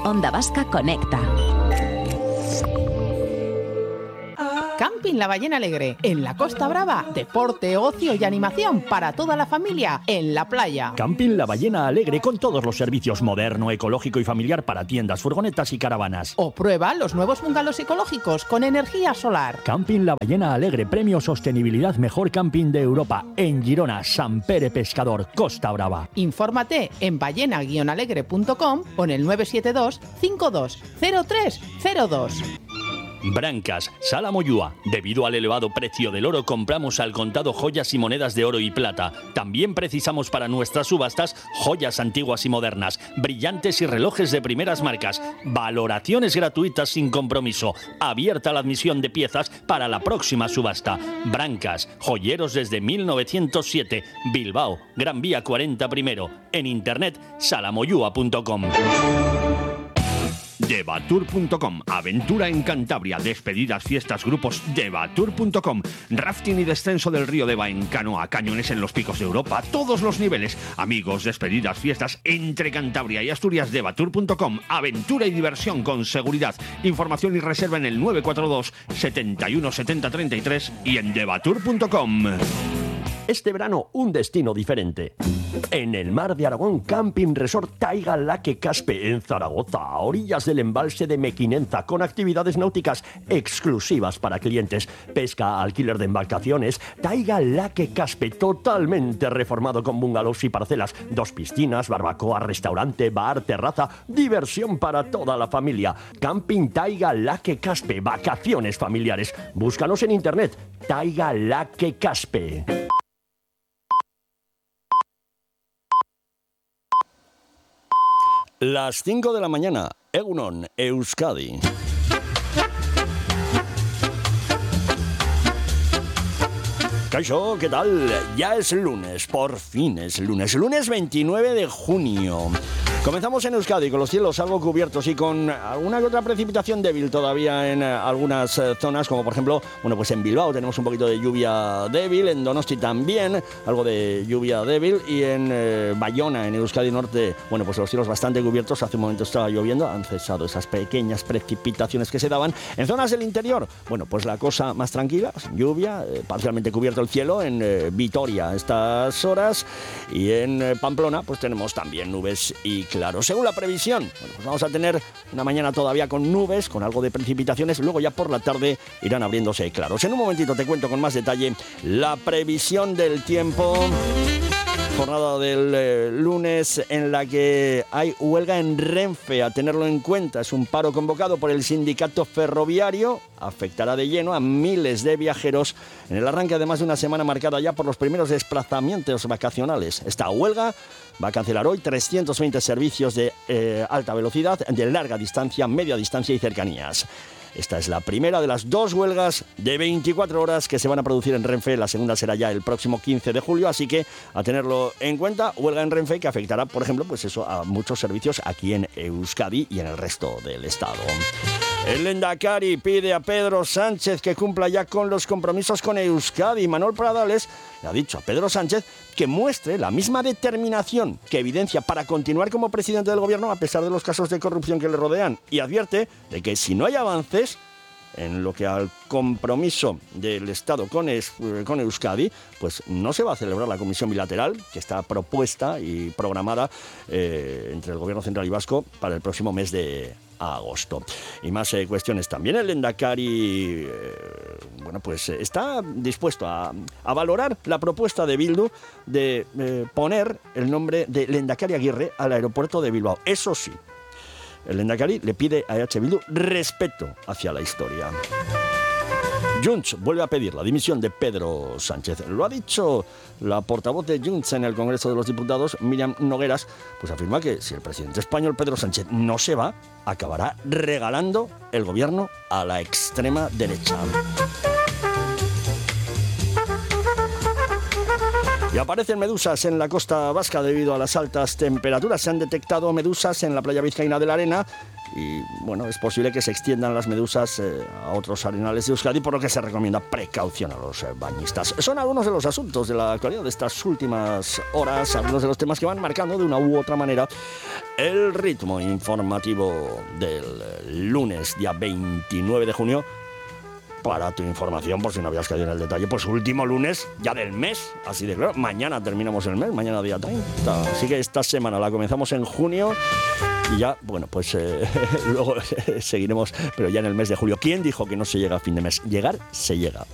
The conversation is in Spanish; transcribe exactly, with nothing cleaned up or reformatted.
Onda Vasca Conecta. Camping La Ballena Alegre, en la Costa Brava. Deporte, ocio y animación para toda la familia en la playa. Camping La Ballena Alegre con todos los servicios moderno, ecológico y familiar para tiendas, furgonetas y caravanas. O prueba los nuevos bungalows ecológicos con energía solar. Camping La Ballena Alegre, premio Sostenibilidad Mejor Camping de Europa, en Girona, Sant Pere Pescador, Costa Brava. Infórmate en ballena guion alegre punto com o en el nueve siete dos cinco dos cero tres cero dos. Brancas, Sala Moyúa. Debido al elevado precio del oro, compramos al contado joyas y monedas de oro y plata. También precisamos para nuestras subastas joyas antiguas y modernas, brillantes y relojes de primeras marcas. Valoraciones gratuitas sin compromiso. Abierta la admisión de piezas para la próxima subasta. Brancas, joyeros desde mil novecientos siete. Bilbao, Gran Vía cuarenta primero. En internet, salamoyúa punto com. Devatur punto com, aventura en Cantabria, despedidas, fiestas, grupos. Devatur punto com, rafting y descenso del río Deva en canoa, cañones en los picos de Europa, todos los niveles. Amigos, despedidas, fiestas entre Cantabria y Asturias. Devatur punto com, aventura y diversión con seguridad. Información y reserva en el nueve cuatro dos setenta y uno setenta treinta y tres y en devatur punto com. Este verano, un destino diferente. En el mar de Aragón, Camping Resort Taiga Laque Caspe, en Zaragoza, a orillas del embalse de Mequinenza, con actividades náuticas exclusivas para clientes, pesca, alquiler de embarcaciones. Taiga Laque Caspe, totalmente reformado con bungalows y parcelas, dos piscinas, barbacoa, restaurante, bar, terraza, diversión para toda la familia. Camping Taiga Laque Caspe, vacaciones familiares. Búscanos en internet, Taiga Laque Caspe. Las cinco de la mañana, Egunon, Euskadi. Kaixo, ¿qué tal? Ya es lunes, por fin es lunes, lunes veintinueve de junio. Comenzamos en Euskadi con los cielos algo cubiertos y con alguna que otra precipitación débil todavía en algunas zonas, como por ejemplo, bueno, pues en Bilbao tenemos un poquito de lluvia débil, en Donosti también algo de lluvia débil y en eh, Bayona, en Euskadi Norte, bueno, pues los cielos bastante cubiertos. Hace un momento estaba lloviendo, han cesado esas pequeñas precipitaciones que se daban. En zonas del interior, bueno, pues la cosa más tranquila, sin lluvia, eh, parcialmente cubierto el cielo en eh, Vitoria a estas horas y en eh, Pamplona pues tenemos también nubes y claro. Según la previsión, bueno, pues vamos a tener una mañana todavía con nubes, con algo de precipitaciones, luego ya por la tarde irán abriéndose claros. En un momentito te cuento con más detalle la previsión del tiempo. Jornada del eh, lunes en la que hay huelga en Renfe, a tenerlo en cuenta. Es un paro convocado por el sindicato ferroviario. Afectará de lleno a miles de viajeros en el arranque, además de una semana marcada ya por los primeros desplazamientos vacacionales. Esta huelga va a cancelar hoy trescientos veinte servicios de eh, alta velocidad, de larga distancia, media distancia y cercanías. Esta es la primera de las dos huelgas de veinticuatro horas que se van a producir en Renfe. La segunda será ya el próximo quince de julio, así que a tenerlo en cuenta. Huelga en Renfe que afectará, por ejemplo, pues eso, a muchos servicios aquí en Euskadi y en el resto del estado. El Lehendakari pide a Pedro Sánchez que cumpla ya con los compromisos con Euskadi. Manuel Pradales le ha dicho a Pedro Sánchez que muestre la misma determinación que evidencia para continuar como presidente del gobierno a pesar de los casos de corrupción que le rodean, y advierte de que si no hay avances en lo que al compromiso del Estado con, es, con Euskadi, pues no se va a celebrar la comisión bilateral que está propuesta y programada eh, entre el Gobierno Central y Vasco para el próximo mes de agosto. Y más eh, cuestiones también. El Lehendakari eh, bueno, pues eh, está dispuesto a, a valorar la propuesta de Bildu de eh, poner el nombre de Lehendakari Aguirre al aeropuerto de Bilbao. Eso sí, el Lehendakari le pide a E H Bildu respeto hacia la historia. Junts vuelve a pedir la dimisión de Pedro Sánchez. Lo ha dicho la portavoz de Junts en el Congreso de los Diputados, Míriam Nogueras, pues afirma que si el presidente español Pedro Sánchez no se va, acabará regalando el gobierno a la extrema derecha. Y aparecen medusas en la costa vasca debido a las altas temperaturas. Se han detectado medusas en la playa vizcaína de la Arena, y bueno, es posible que se extiendan las medusas eh, a otros arenales de Euskadi, por lo que se recomienda precaución a los eh, bañistas. Son algunos de los asuntos de la actualidad de estas últimas horas, algunos de los temas que van marcando de una u otra manera el ritmo informativo del lunes, día veintinueve de junio. Para tu información, por si no habías caído en el detalle, pues último lunes ya del mes, así de claro. Mañana terminamos el mes, mañana día treinta. Así que esta semana la comenzamos en junio y ya, bueno, pues eh, luego seguiremos, pero ya en el mes de julio. ¿Quién dijo que no se llega a fin de mes? Llegar se llega.